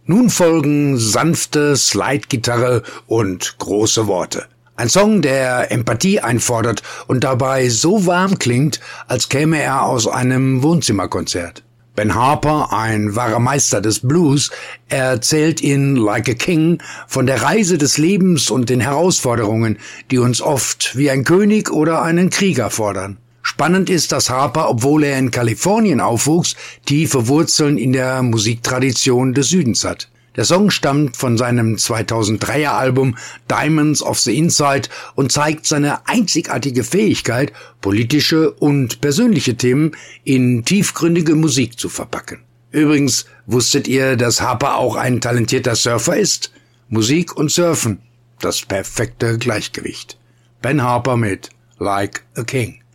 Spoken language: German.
Nun folgen sanfte Slide-Gitarre und große Worte. Ein Song, der Empathie einfordert und dabei so warm klingt, als käme er aus einem Wohnzimmerkonzert. Ben Harper, ein wahrer Meister des Blues, erzählt in Like a King von der Reise des Lebens und den Herausforderungen, die uns oft wie ein König oder einen Krieger fordern. Spannend ist, dass Harper, obwohl er in Kalifornien aufwuchs, tiefe Wurzeln in der Musiktradition des Südens hat. Der Song stammt von seinem 2003er Album Diamonds of the Inside und zeigt seine einzigartige Fähigkeit, politische und persönliche Themen in tiefgründige Musik zu verpacken. Übrigens, wusstet ihr, dass Harper auch ein talentierter Surfer ist? Musik und Surfen, das perfekte Gleichgewicht. Ben Harper mit Like a King.